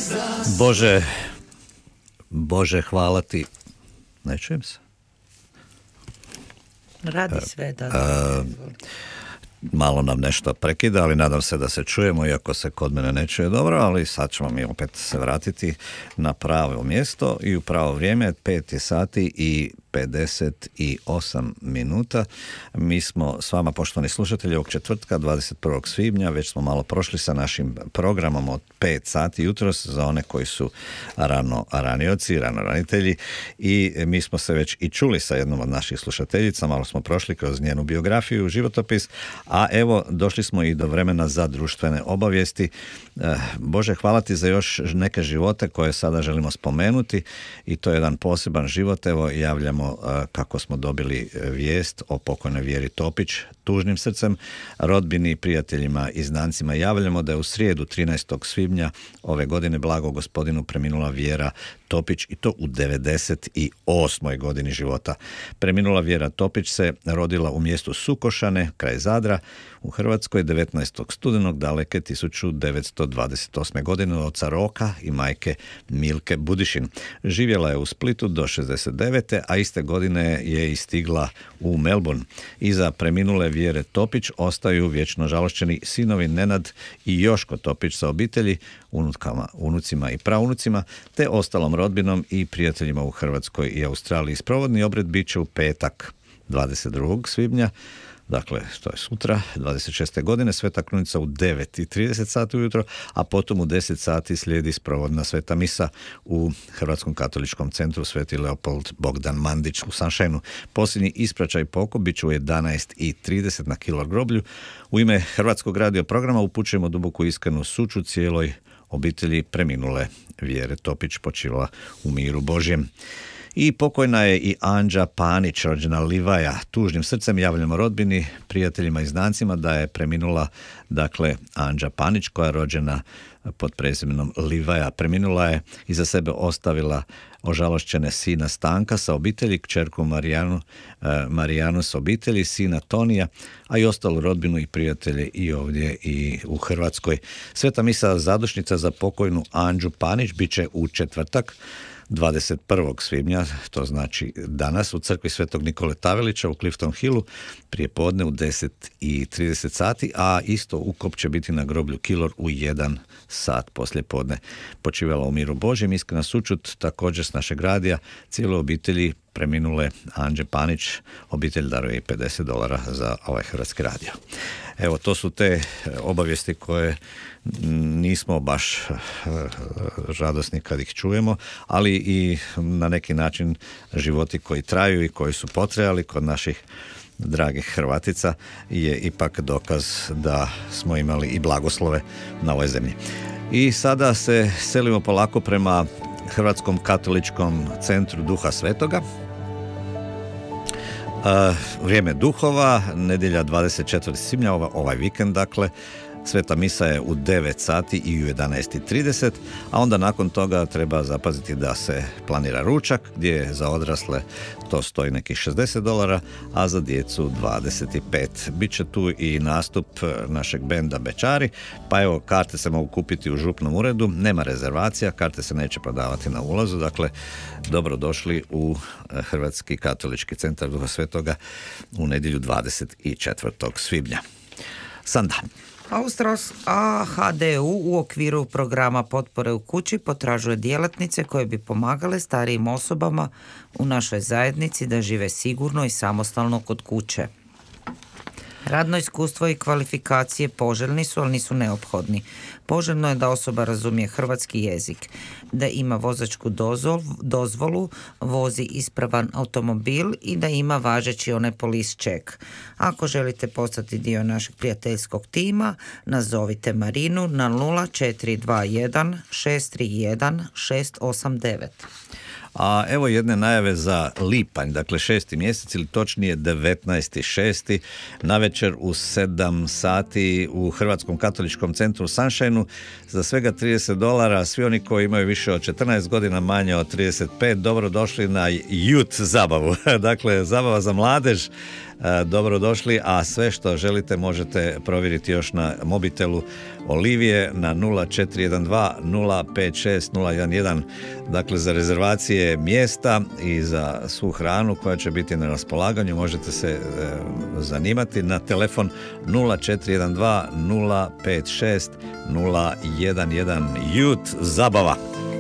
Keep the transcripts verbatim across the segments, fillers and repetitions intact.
Bože, Bože, hvala ti. Ne čujem se? Radi sve, da. A, malo nam nešto prekida, ali nadam se da se čujemo, iako se kod mene ne čuje dobro, ali sad ćemo mi opet se vratiti na pravo mjesto i u pravo vrijeme, pet je sati i pedeset osam minuta. Mi smo s vama, poštovani slušatelji, ovog četvrtka, dvadeset prvog svibnja, već smo malo prošli sa našim programom od pet sati jutros za one koji su rano ranioci, rano ranitelji, i mi smo se već i čuli sa jednom od naših slušateljica, malo smo prošli kroz njenu biografiju, životopis, a evo došli smo i do vremena za društvene obavijesti. Bože, hvala ti za još neke živote koje sada želimo spomenuti, i to je jedan poseban život. Evo, javljamo kako smo dobili vijest o pokojnoj Vjeri Topić tužnim srcem. Rodbini, prijateljima i znancima javljamo da je u srijedu trinaestog svibnja ove godine blago gospodinu preminula Vjera Topić, i to u devedeset osmoj godini života. Preminula Vjera Topić se rodila u mjestu Sukošane, kraj Zadra, u Hrvatskoj devetnaestog studenog daleke tisuću devetsto dvadeset osme godine od oca Roka i majke Milke Budišin. Živjela je u Splitu do šezdeset devete. a iste godine je i stigla u Melbourne. Iza preminule Vjere Topić ostaju vječno žalošćeni sinovi Nenad i Joško Topić sa obitelji, unutkama, unucima i praunucima, te ostalom rodbinom i prijateljima u Hrvatskoj i Australiji. Sprovodni obred bit će u petak dvadeset drugog svibnja, dakle to je sutra, dvadeset šeste godine, sveta krunica u devet i trideset sati ujutro, a potom u deset sati slijedi sprovodna sveta misa u Hrvatskom katoličkom centru Sveti Leopold Bogdan Mandić u Sunshine-u. Posljednji ispraćaj pokop bit će u jedanaest i trideset na Kilor groblju. U ime Hrvatskog radio programa upućujemo duboku iskrenu sućut cijeloj obitelji preminule Vjere Topić, počila u miru Božjem. I pokojna je i Anđa Panić, rođena Livaja. Tužnim srcem javljamo rodbini, prijateljima i znancima da je preminula, dakle, Anđa Panić, koja je rođena pod prezimenom Livaja. Preminula je i za sebe ostavila ožalošćene sina Stanka sa obitelji, kćerku Marijanu, Marijanu s obitelji, sina Tonija, a i ostalu rodbinu i prijatelje i ovdje i u Hrvatskoj. Sveta misa zadušnica za pokojnu Anđu Panić bit će u četvrtak dvadeset prvog svibnja, to znači danas, u crkvi Svetog Nikole Tavelića u Clifton Hillu, prije podne u deset i trideset sati, a isto ukop će biti na groblju Kilor u jedan sat poslije podne. Počivala u miru Božjem, iskrena sućut također s našeg radija cijeloj obitelji preminule Anđe Panić. Obitelj daruje i pedeset dolara za ovaj Hrvatski radio. Evo, to su te obavijesti koje nismo baš radosni kad ih čujemo, ali i na neki način životi koji traju i koji su potrajali kod naših dragih Hrvatica je ipak dokaz da smo imali i blagoslove na ovoj zemlji. I sada se selimo polako prema Hrvatskom katoličkom centru Duha Svetoga. Uh, vrijeme duhova, nedjelja dvadeset četvrtog svibnja, ovaj vikend, dakle, sveta misa je u devet sati i u jedanaest i trideset, a onda nakon toga treba zapaziti da se planira ručak, gdje je za odrasle to stoji nekih šezdeset dolara, a za djecu dvadeset pet. Biće tu i nastup našeg benda Bečari, pa evo, karte se mogu kupiti u župnom uredu, nema rezervacija, karte se neće prodavati na ulazu, dakle, dobrodošli u Hrvatski katolički centar Duha Svetoga u nedjelju dvadeset četvrtog svibnja. Sanda. A H D U u okviru programa potpore u kući potražuje djelatnice koje bi pomagale starijim osobama u našoj zajednici da žive sigurno i samostalno kod kuće. Radno iskustvo i kvalifikacije poželjni su, ali nisu neophodni. Poželjno je da osoba razumije hrvatski jezik, da ima vozačku dozvolu, vozi ispravan automobil i da ima važeći onaj police check. Ako želite postati dio našeg prijateljskog tima, nazovite Marinu na nula četiri dva jedan šest tri jedan šest osam devet. A evo jedne najave za lipanj, dakle šesti mjesec ili točnije devetnaesti šesti navečer u sedam sati u Hrvatskom katoličkom centru Sunshine-u za svega trideset dolara. Svi oni koji imaju više od četrnaest godina, manje od trideset pet, dobro došli na youth zabavu. Dakle, zabava za mladež dobrodošli, a sve što želite možete provjeriti još na mobitelu Olivije na nula četiri jedan dva nula pet šest nula jedan jedan, dakle za rezervacije mjesta i za svu hranu koja će biti na raspolaganju možete se e, zanimati na telefon nula četiri jedan dva nula pet šest nula jedan jedan. Youth zabava.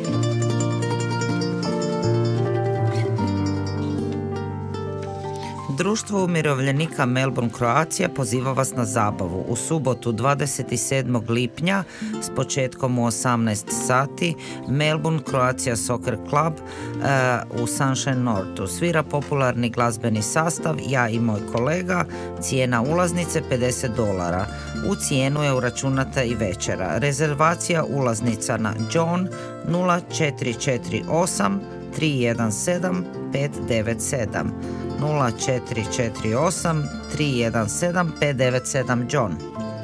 Društvo umirovljenika Melbourne Croatia poziva vas na zabavu u subotu dvadeset sedmog lipnja s početkom u osamnaest sati. Melbourne Croatia Soccer Club uh, u Sunshine Northu svira popularni glazbeni sastav Ja i moj kolega. Cijena ulaznice pedeset dolara. U cijenu je uračunata i večera. Rezervacija ulaznica na John nula četiri četiri osam tri jedan sedam pet devet sedam nula četiri četiri osam tri jedan sedam pet devet sedam John.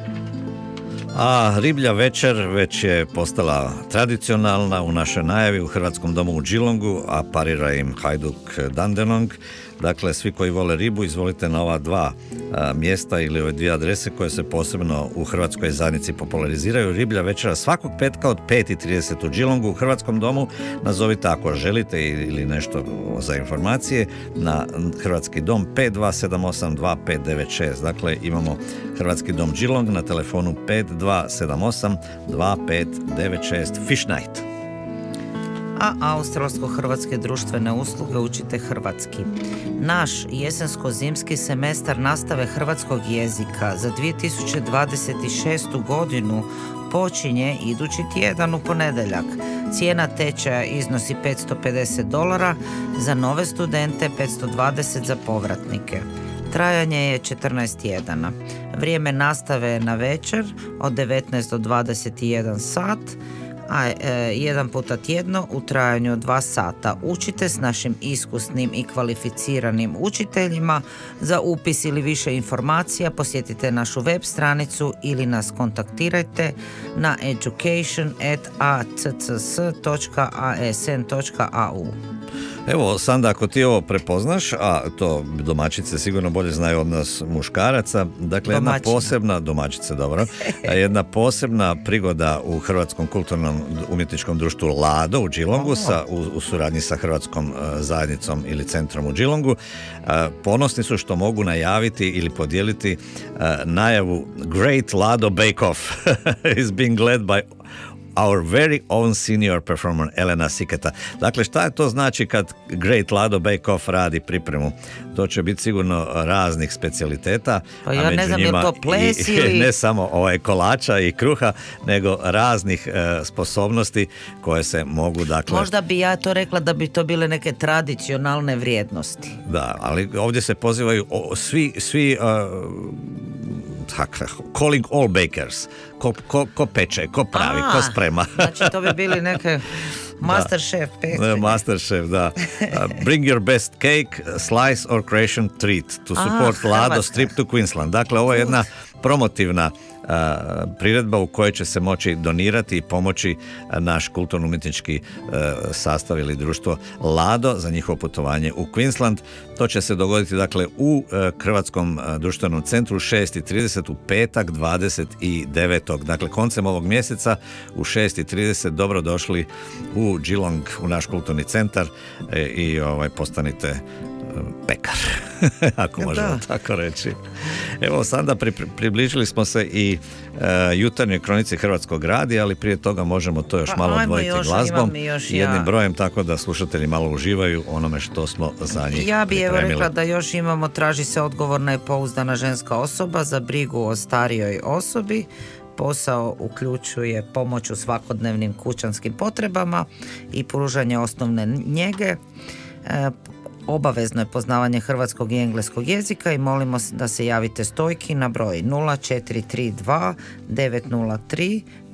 A riblja večer već je postala tradicionalna u našoj najavi u Hrvatskom domu u Geelongu, a parira im Hajduk Dandenong. Dakle, svi koji vole ribu, izvolite na ova dva a, mjesta ili ove dvije adrese koje se posebno u hrvatskoj zajednici populariziraju. Riblja večera svakog petka od pet i trideset u Geelongu u Hrvatskom domu. Nazovite ako želite ili nešto za informacije na Hrvatski dom pet dva sedam osam dva pet devet šest. Dakle, imamo Hrvatski dom Geelong na telefonu pet dva sedam osam dva pet devet šest. Fish Night. A australsko-hrvatske društvene usluge učite hrvatski. Naš jesensko-zimski semestar nastave hrvatskog jezika za dvije tisuće dvadeset šestu godinu počinje idući tjedan u ponedjeljak. Cijena tečaja iznosi petsto pedeset dolara, za nove studente petsto dvadeset za povratnike. Trajanje je četrnaest tjedana. Vrijeme nastave je na večer od devetnaest do dvadeset jedan sat, a e, jedan puta tjedno u trajanju od dva sata. Učite s našim iskusnim i kvalificiranim učiteljima. Za upis ili više informacija posjetite našu web stranicu ili nas kontaktirajte na education at a c c s dot a s n dot a u. Evo, Sanda, ako ti ovo prepoznaš, a to domaćice sigurno bolje znaju od nas muškaraca, dakle jedna Domaćina. posebna, domaćice, dobro, jedna posebna prigoda u Hrvatskom kulturnom umjetničkom društvu Lado u Geelongu, sa, u, u suradnji sa Hrvatskom uh, zajednicom ili centrom u Geelongu. Uh, ponosni su što mogu najaviti ili podijeliti uh, najavu Great Lado Bake Off is being led by our very own senior performer Elena Siketa. Dakle, šta je to znači kad Great Lado Bake Off radi pripremu? To će biti sigurno raznih specijaliteta. Pa ja ne znam je to ples ili... Ne samo ovaj kolača i kruha, nego raznih e, sposobnosti koje se mogu, dakle... Možda bi ja to rekla da bi to bile neke tradicionalne vrijednosti. Da, ali ovdje se pozivaju o, svi, svi uh, calling all bakers. Ko, ko, ko peče, ko pravi, A, ko sprema. Znači to bi bili neke Masterchef pestri. Masterchef, da. Uh, bring your best cake, slice or Croatian treat to support A, Lado Hrvatska. Trip to Queensland. Dakle, ovo je jedna promotivna uh, priredba u kojoj će se moći donirati i pomoći naš kulturno-umjetnički uh, sastav ili društvo Lado za njihovo putovanje u Queensland. To će se dogoditi, dakle, u uh, Hrvatskom uh, društvenom centru u šest i trideset u petak dvadeset devetog Dakle, koncem ovog mjeseca u šest i trideset dobrodošli u Geelong, u naš kulturni centar e, i ovaj, postanite pekar, ako možemo da. tako reći. Evo, sada pri, pri, približili smo se i uh, jutarnjoj kronici Hrvatskog radija, ali prije toga možemo to još pa, malo odvojiti još, glazbom još i jednim ja. brojem, tako da slušatelji malo uživaju onome što smo za njih Ja bi pripremili. evo rekla da još imamo, traži se odgovorna i pouzdana ženska osoba za brigu o starijoj osobi. Posao uključuje pomoć u svakodnevnim kućanskim potrebama i pružanje osnovne njege. E, Obavezno je poznavanje hrvatskog i engleskog jezika i molimo da se javite stojki na broj nula četiri tri dva devet nula tri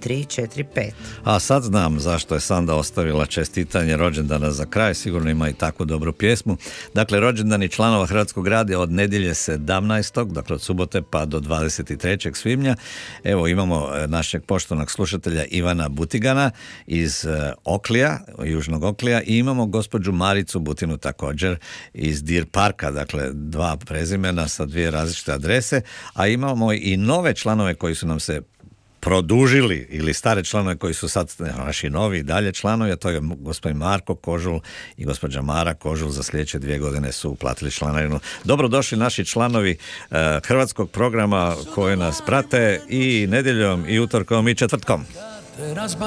tri četiri pet. A sad znam zašto je Sanda ostavila čestitanje rođendana za kraj, sigurno ima i takvu dobru pjesmu. Dakle, rođendani članova Hrvatskog radija od nedjelje sedamnaestog dakle od subote pa do dvadeset trećeg svibnja. Evo imamo našeg poštovanog slušatelja Ivana Butigana iz Oklija, Južnog Oklija, i imamo gospođu Maricu Butinu također iz Deer Parka, dakle dva prezimena sa dvije različite adrese, a imamo i nove članove koji su nam se produžili, ili stare članove koji su sad naši novi i dalje članovi, a to je gospodin Marko Kožul i gospođa Mara Kožul, za sljedeće dvije godine su uplatili članarinu. Dobrodošli naši članovi uh, hrvatskog programa koji nas prate i nedjeljom i utorkom i četvrtkom.